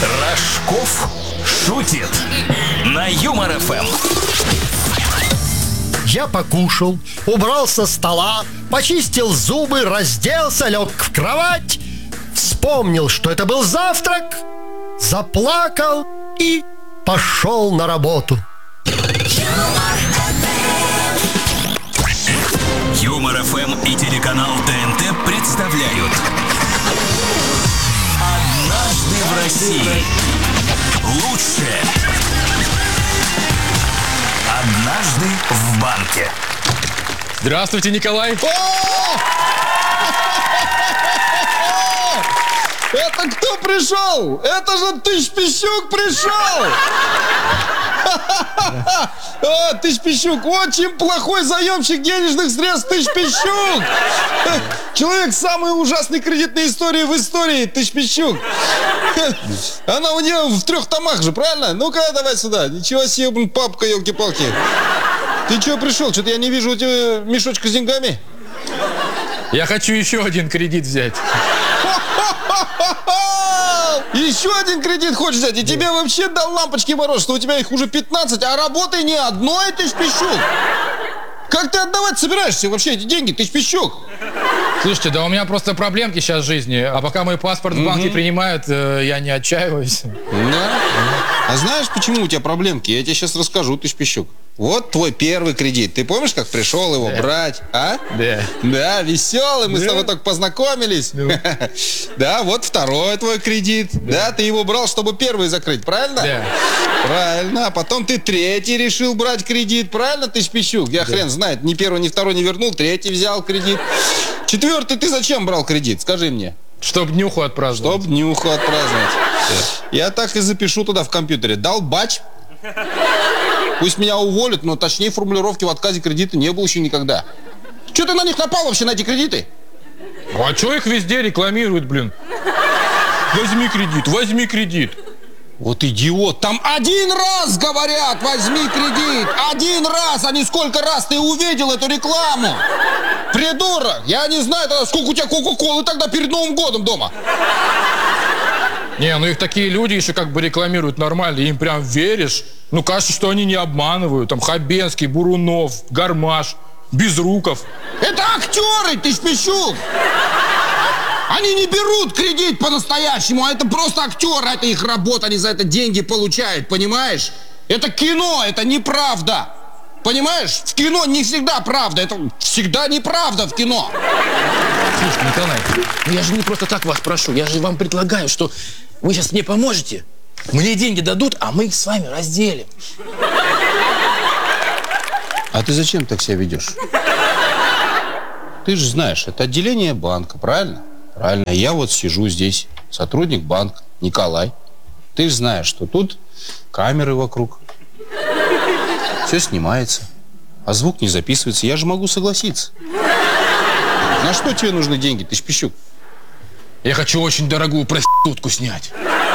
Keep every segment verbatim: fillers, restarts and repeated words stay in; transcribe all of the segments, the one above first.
Рожков шутит на Юмор эф эм. Я покушал, убрал со стола, почистил зубы, разделся, лег в кровать, вспомнил, что это был завтрак, заплакал и пошел на работу. Юмор эф эм и телеканал тэ эн тэ представляют «Однажды в России». Лучшее «Однажды в банке». Здравствуйте, Николай. Это кто пришел? Это же Тыщ Пищук пришел! А, Тыщ Пищук, очень плохой заемщик денежных средств, Тыщ Пищук! Человек с самой ужасной кредитной историей в истории, Тыщ Пищук. Она у нее в трех томах же, правильно? Ну-ка, давай сюда. Ничего себе, блин, папка, елки-палки. Ты чего пришел? Что-то я не вижу у тебя мешочка с деньгами. Я хочу еще один кредит взять. Еще один кредит хочешь взять? И тебе вообще дал лампочки мороз, что у тебя их уже пятнадцать, а работы ни одной, Тыщ Пищук. Как ты отдавать собираешься вообще эти деньги, Тыщ Пищук? Слушайте, да у меня просто проблемки сейчас в жизни. А пока мой паспорт в банке принимают, э, я не отчаиваюсь. Да? А знаешь, почему у тебя проблемки? Я тебе сейчас расскажу, Тыщ Пищук. Вот твой первый кредит. Ты помнишь, как пришел его Да. брать, а? Да. Да, веселый, мы Да. с тобой только познакомились. Ну. Да, вот второй твой кредит. Да, ты его брал, чтобы первый закрыть, правильно? Да. Правильно. А потом ты третий решил брать кредит, правильно, Тыщ Пищук? Я хрен знает, ни первый, ни второй не вернул, третий взял кредит. Четвертый ты зачем брал кредит? Скажи мне. Чтоб днюху отпраздновать. Чтоб днюху отпраздновать. Я так и запишу туда в компьютере. Долбач. Пусть меня уволят, но точнее формулировки в отказе кредита не было еще никогда. Че ты на них напал вообще, на эти кредиты? А что их везде рекламируют, блин? Возьми кредит, возьми кредит. Вот идиот. Там один раз говорят, возьми кредит. Один раз, а не сколько раз ты увидел эту рекламу. Придурок. Я не знаю, тогда сколько у тебя кока-колы тогда перед Новым годом дома. Не, ну их такие люди еще как бы рекламируют нормально, им прям веришь. Ну, кажется, что они не обманывают. Там Хабенский, Бурунов, Гармаш, Безруков. Это актеры, Тыщ Пищук. Они не берут кредит по-настоящему, а это просто актеры, это их работа, они за это деньги получают, понимаешь? Это кино, это неправда. Понимаешь? В кино не всегда правда, это всегда неправда в кино. Слушайте, Николай, ну я же не просто так вас прошу, я же вам предлагаю, что вы сейчас мне поможете. Мне деньги дадут, а мы их с вами разделим. А ты зачем так себя ведешь? Ты же знаешь, это отделение банка, правильно? Правильно. Я вот сижу здесь, сотрудник банка, Николай. Ты же знаешь, что тут камеры вокруг. Все снимается, а звук не записывается. Я же могу согласиться. На что тебе нужны деньги, Тыщ Пищук? Я хочу очень дорогую проститутку снять.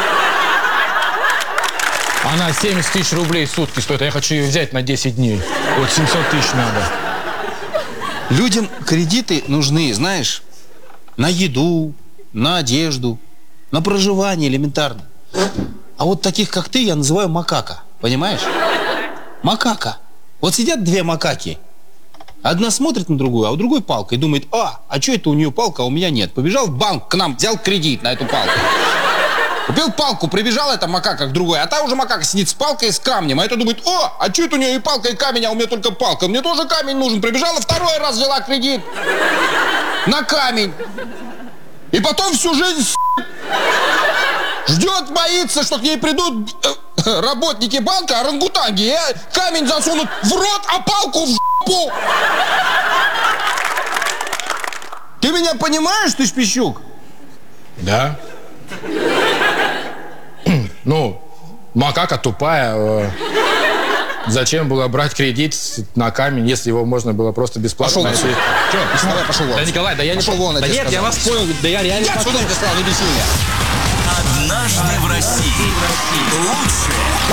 Она семьдесят тысяч рублей в сутки стоит, а я хочу ее взять на десять дней. Вот семьсот тысяч надо. Людям кредиты нужны, знаешь, на еду, на одежду, на проживание элементарно. А вот таких, как ты, я называю макака. Понимаешь? Макака. Вот сидят две макаки. Одна смотрит на другую, а у другой палка и думает: а, а что это у нее палка, а у меня нет? Побежал в банк к нам, взял кредит на эту палку. Купил палку, прибежала эта макака к другой, а та уже макака сидит с палкой и с камнем. А это думает: о, а что это у нее и палка, и камень, а у меня только палка. Мне тоже камень нужен. Прибежала второй раз, взяла кредит на камень. И потом всю жизнь ждет, боится, что к ней придут э, работники банка, орангутанги, и камень засунут в рот, а палку в жопу. Ты меня понимаешь, Тыщ Пищук? Да. Ну, макака тупая. э, Зачем было брать кредит на камень, если его можно было просто бесплатно Пошел найти? отсюда. Че? Давай, пошел вон. Да, Николай, да я Пошел не... вон, я Да тебе нет, я сказал. вас понял, да я реально... Иди отсюда, я тебе сказал, не беси меня. «Однажды в России». Лучшее